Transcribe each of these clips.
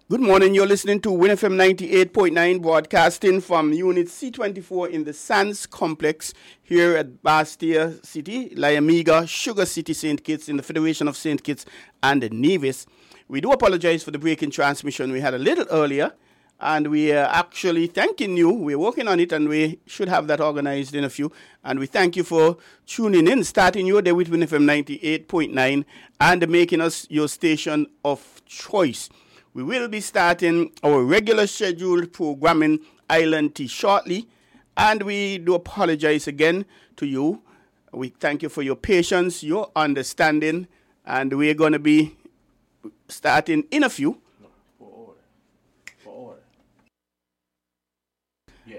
Good morning. You're listening to Win FM 98.9, broadcasting from Unit C24 in the Sands Complex here at Bastia City, Liamiga, Sugar City, St. Kitts, in the Federation of St. Kitts and Nevis. We do apologize for the break in transmission we had a little earlier, and we are actually thanking you. We're working on it, and we should have that organized in a few. And we thank you for tuning in, starting your day with Win FM 98.9 and making us your station of choice. We will be starting our regular scheduled programming, Island Tea, shortly. And we do apologize again to you. We thank you for your patience, your understanding. And we're going to be starting in a few. No, for order. Yeah.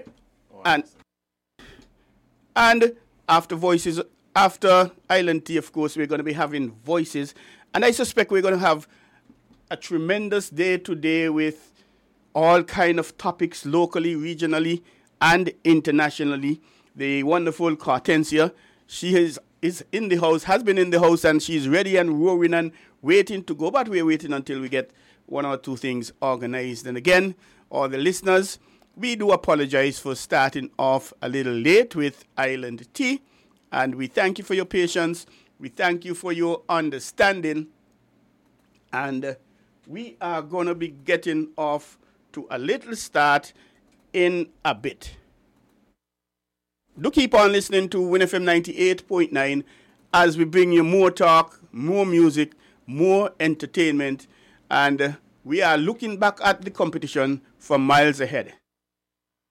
And after Island Tea, of course, we're going to be having voices. And I suspect we're going to have a tremendous day today with all kind of topics locally, regionally, and internationally. The wonderful Cartensia, she is in the house, has been in the house, and she's ready and roaring and waiting to go. But we're waiting until we get one or two things organized. And again, all the listeners, we do apologize for starting off a little late with Island Tea. And we thank you for your patience. We thank you for your understanding. And we are going to be getting off to a little start in a bit. Do keep on listening to Win FM 98.9 as we bring you more talk, more music, more entertainment, and we are looking back at the competition from miles ahead.